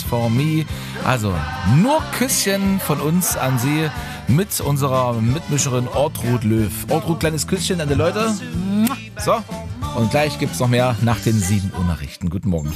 for me. Also nur Küsschen von uns an Sie mit unserer Mitmischerin Ortrud Löw. Ortrud, kleines Küsschen an die Leute. So, und gleich gibt's noch mehr nach den 7 Uhr Nachrichten. Guten Morgen.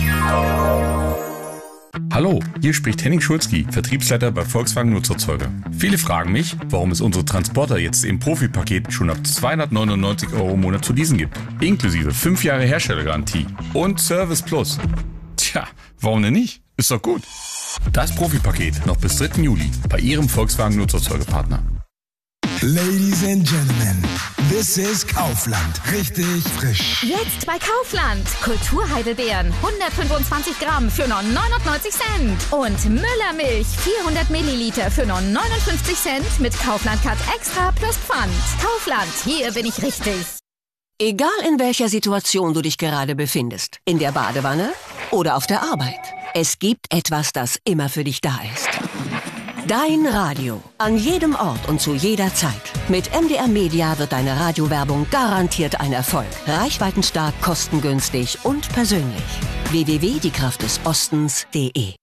Hallo, hier spricht Henning Schulzki, Vertriebsleiter bei Volkswagen Nutzerzeuger. Viele fragen mich, warum es unsere Transporter jetzt im Profipaket schon ab 299 € im Monat zu leasen gibt. Inklusive 5 Jahre Herstellergarantie und Service Plus. Tja, warum denn nicht? Ist doch gut. Das Profipaket noch bis 3. Juli bei Ihrem Volkswagen Nutzerzeugerpartner. Ladies and Gentlemen, this is Kaufland. Richtig frisch. Jetzt bei Kaufland. Kulturheidelbeeren 125 Gramm für nur 99 Cent. Und Müllermilch 400 Milliliter für nur 59 Cent mit Kaufland Cut Extra plus Pfand. Kaufland, hier bin ich richtig. Egal in welcher Situation du dich gerade befindest, in der Badewanne oder auf der Arbeit, es gibt etwas, das immer für dich da ist. Dein Radio. An jedem Ort und zu jeder Zeit. Mit MDR Media wird deine Radiowerbung garantiert ein Erfolg. Reichweitenstark, kostengünstig und persönlich. www.diekraftdesostens.de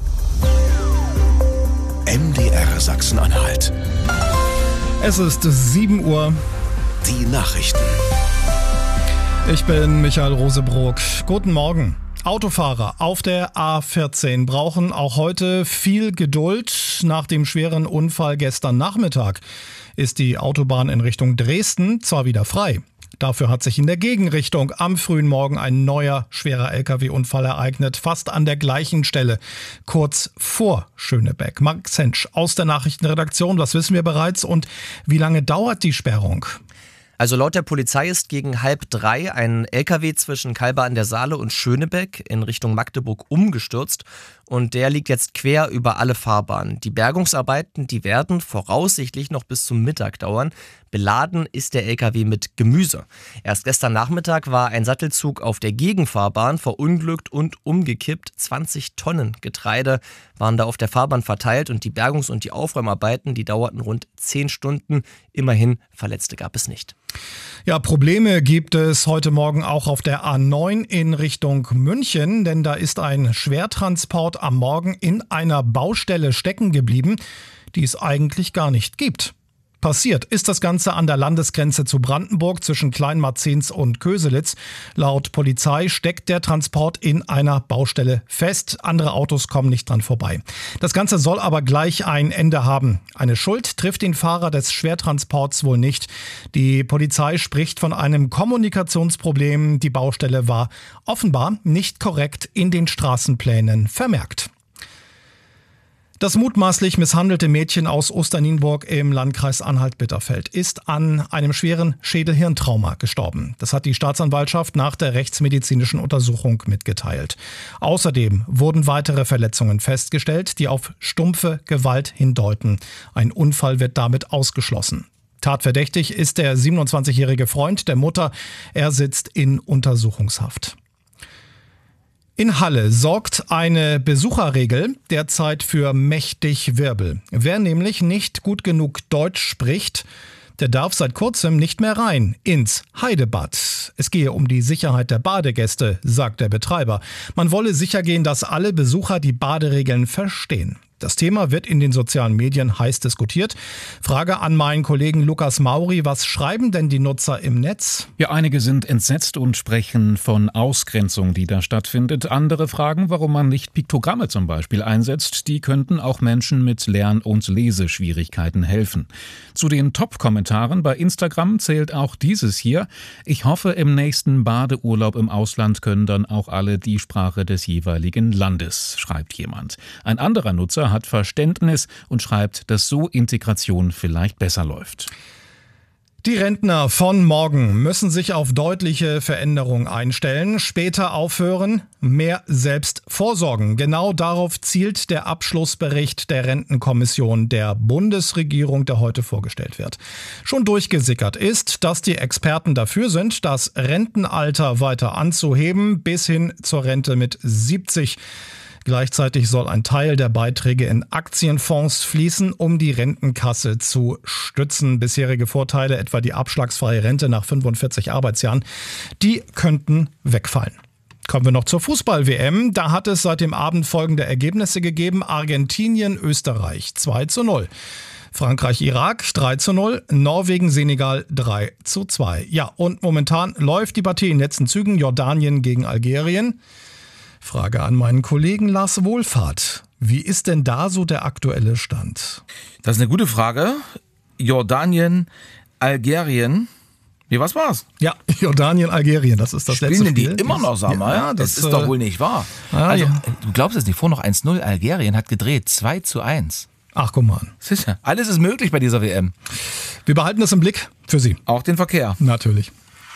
MDR Sachsen-Anhalt. Es ist 7 Uhr. Die Nachrichten. Ich bin Michael Rosebrook. Guten Morgen. Autofahrer auf der A14 brauchen auch heute viel Geduld. Nach dem schweren Unfall gestern Nachmittag ist die Autobahn in Richtung Dresden zwar wieder frei. Dafür hat sich in der Gegenrichtung am frühen Morgen ein neuer schwerer Lkw-Unfall ereignet, fast an der gleichen Stelle, kurz vor Schönebeck. Marc Zensch aus der Nachrichtenredaktion, was wissen wir bereits und wie lange dauert die Sperrung? Also laut der Polizei ist gegen 2:30 ein LKW zwischen Kalber an der Saale und Schönebeck in Richtung Magdeburg umgestürzt und der liegt jetzt quer über alle Fahrbahnen. Die Bergungsarbeiten, die werden voraussichtlich noch bis zum Mittag dauern. Beladen ist der LKW mit Gemüse. Erst gestern Nachmittag war ein Sattelzug auf der Gegenfahrbahn verunglückt und umgekippt. 20 Tonnen Getreide waren da auf der Fahrbahn verteilt und die Bergungs- und die Aufräumarbeiten, die dauerten rund 10 Stunden. Immerhin Verletzte gab es nicht. Ja, Probleme gibt es heute Morgen auch auf der A9 in Richtung München, denn da ist ein Schwertransport am Morgen in einer Baustelle stecken geblieben, die es eigentlich gar nicht gibt. Passiert ist das Ganze an der Landesgrenze zu Brandenburg zwischen Kleinmarzins und Köselitz. Laut Polizei steckt der Transport in einer Baustelle fest. Andere Autos kommen nicht dran vorbei. Das Ganze soll aber gleich ein Ende haben. Eine Schuld trifft den Fahrer des Schwertransports wohl nicht. Die Polizei spricht von einem Kommunikationsproblem. Die Baustelle war offenbar nicht korrekt in den Straßenplänen vermerkt. Das mutmaßlich misshandelte Mädchen aus Osternienburg im Landkreis Anhalt-Bitterfeld ist an einem schweren Schädel-Hirntrauma gestorben. Das hat die Staatsanwaltschaft nach der rechtsmedizinischen Untersuchung mitgeteilt. Außerdem wurden weitere Verletzungen festgestellt, die auf stumpfe Gewalt hindeuten. Ein Unfall wird damit ausgeschlossen. Tatverdächtig ist der 27-jährige Freund der Mutter. Er sitzt in Untersuchungshaft. In Halle sorgt eine Besucherregel derzeit für mächtig Wirbel. Wer nämlich nicht gut genug Deutsch spricht, der darf seit kurzem nicht mehr rein ins Heidebad. Es gehe um die Sicherheit der Badegäste, sagt der Betreiber. Man wolle sichergehen, dass alle Besucher die Baderegeln verstehen. Das Thema wird in den sozialen Medien heiß diskutiert. Frage an meinen Kollegen Lukas Mauri, was schreiben denn die Nutzer im Netz? Ja, einige sind entsetzt und sprechen von Ausgrenzung, die da stattfindet. Andere fragen, warum man nicht Piktogramme zum Beispiel einsetzt. Die könnten auch Menschen mit Lern- und Leseschwierigkeiten helfen. Zu den Top-Kommentaren bei Instagram zählt auch dieses hier. Ich hoffe, im nächsten Badeurlaub im Ausland können dann auch alle die Sprache des jeweiligen Landes, schreibt jemand. Ein anderer Nutzer hat Verständnis und schreibt, dass so Integration vielleicht besser läuft. Die Rentner von morgen müssen sich auf deutliche Veränderungen einstellen, später aufhören, mehr selbst vorsorgen. Genau darauf zielt der Abschlussbericht der Rentenkommission der Bundesregierung, der heute vorgestellt wird. Schon durchgesickert ist, dass die Experten dafür sind, das Rentenalter weiter anzuheben bis hin zur Rente mit 70. Gleichzeitig soll ein Teil der Beiträge in Aktienfonds fließen, um die Rentenkasse zu stützen. Bisherige Vorteile, etwa die abschlagsfreie Rente nach 45 Arbeitsjahren, die könnten wegfallen. Kommen wir noch zur Fußball-WM. Da hat es seit dem Abend folgende Ergebnisse gegeben. Argentinien, Österreich 2:0. Frankreich, Irak 3:0, Norwegen, Senegal 3:2. Ja, und momentan läuft die Partie in letzten Zügen. Jordanien gegen Algerien. Frage an meinen Kollegen Lars Wohlfahrt. Wie ist denn da so der aktuelle Stand? Das ist eine gute Frage. Jordanien, Algerien. Wie, was war's? Ja, Jordanien, Algerien, das ist das letzte Spiel. Spielen die immer noch, sag mal? Ja, das ist doch wohl nicht wahr. Also, du glaubst es nicht, vor noch 1:0, Algerien hat gedreht, 2:1. Ach, guck mal an. Sicher, alles ist möglich bei dieser WM. Wir behalten das im Blick für Sie. Auch den Verkehr. Natürlich.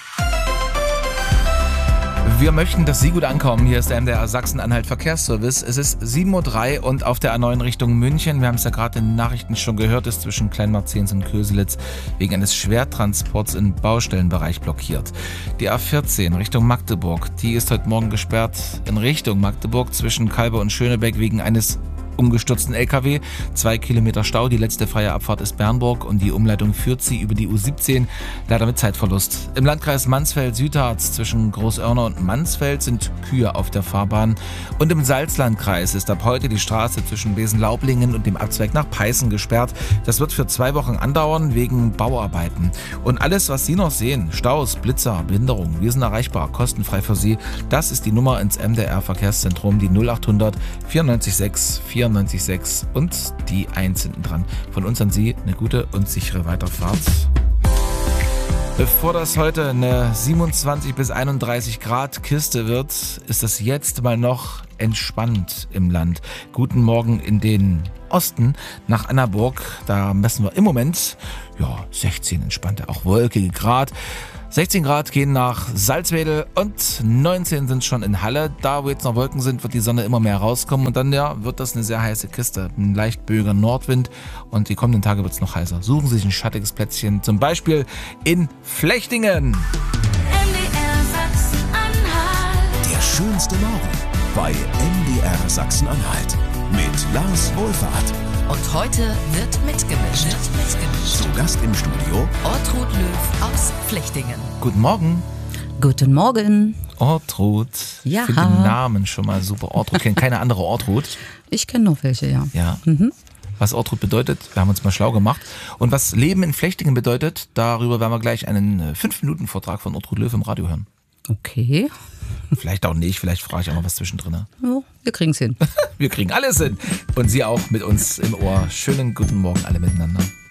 Wir möchten, dass Sie gut ankommen. Hier ist der MDR Sachsen-Anhalt Verkehrsservice. Es ist 7:03 Uhr und auf der A9 Richtung München. Wir haben es ja gerade in den Nachrichten schon gehört, ist zwischen Kleinmarzens und Köselitz wegen eines Schwertransports im Baustellenbereich blockiert. Die A14 Richtung Magdeburg, die ist heute Morgen gesperrt in Richtung Magdeburg zwischen Kalbe und Schönebeck wegen eines umgestürzten LKW. 2 Kilometer Stau, die letzte freie Abfahrt ist Bernburg und die Umleitung führt sie über die U17, leider mit Zeitverlust. Im Landkreis Mansfeld-Südharz zwischen Großörner und Mansfeld sind Kühe auf der Fahrbahn und im Salzlandkreis ist ab heute die Straße zwischen Besen-Laublingen und dem Abzweig nach Peißen gesperrt. Das wird für 2 Wochen andauern wegen Bauarbeiten. Und alles, was Sie noch sehen, Staus, Blitzer, Behinderungen, wir sind erreichbar, kostenfrei für Sie. Das ist die Nummer ins MDR-Verkehrszentrum, die 0800 94 6 und die 1 hinten dran. Von uns an Sie eine gute und sichere Weiterfahrt. Bevor das heute eine 27 bis 31 Grad Kiste wird, ist es jetzt mal noch entspannt im Land. Guten Morgen in den Osten nach Annaburg. Da messen wir im Moment 16 entspannte, auch wolkige Grad. 16 Grad gehen nach Salzwedel und 19 sind schon in Halle. Da, wo jetzt noch Wolken sind, wird die Sonne immer mehr rauskommen und dann wird das eine sehr heiße Kiste. Ein leicht böiger Nordwind und die kommenden Tage wird es noch heißer. Suchen Sie sich ein schattiges Plätzchen, zum Beispiel in Flechtingen. MDR Sachsen-Anhalt. Der schönste Morgen bei MDR Sachsen-Anhalt mit Lars Wohlfahrt. Und heute wird mitgemischt. Zu Gast im Studio Ortrud Löw aus Flechtingen. Guten Morgen. Guten Morgen. Ortrud. Ja. Ich finde den Namen schon mal super. Ortrud kennt keine andere Ortrud. Ich kenne noch welche, ja. Ja. Was Ortrud bedeutet, wir haben uns mal schlau gemacht. Und was Leben in Flechtingen bedeutet, darüber werden wir gleich einen 5-Minuten-Vortrag von Ortrud Löw im Radio hören. Okay. Vielleicht auch nicht, vielleicht frage ich auch noch was zwischendrin. Ja, wir kriegen es hin. Wir kriegen alles hin. Und Sie auch mit uns im Ohr. Schönen guten Morgen alle miteinander.